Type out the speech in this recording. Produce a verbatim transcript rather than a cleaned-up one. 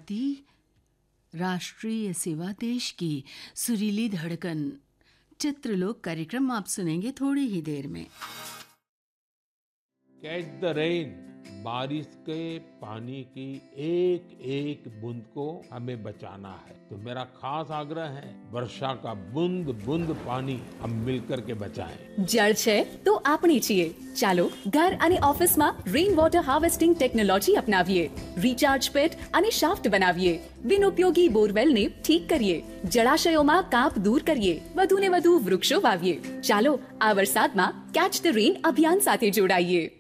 भारती, राष्ट्रीय सेवा देश की सुरीली धड़कन। चित्रलोक कार्यक्रम आप सुनेंगे थोड़ी ही देर में। कैच द रेन, बारिश के पानी की एक एक बूंद को हमें बचाना है। तो मेरा खास आग्रह है, वर्षा का बूंद बूंद पानी हम मिलकर के बचाएं। जल છે તો આપણી છીએ। ચાલો ઘર અને ઓફિસમાં rain water harvesting technology અપનાવીએ, recharge પેટ અને શાફ્ટ બનાવીએ, બિનઉપયોગી બોરવેલને ઠીક કરીએ, જળાશયોમાં કાપ દૂર કરીએ, વધુને વધુ વૃક્ષો વાવીએ। ચાલો આ વરસાદમાં કેચ ધ રેન અભિયાન સાથે જોડાઈએ।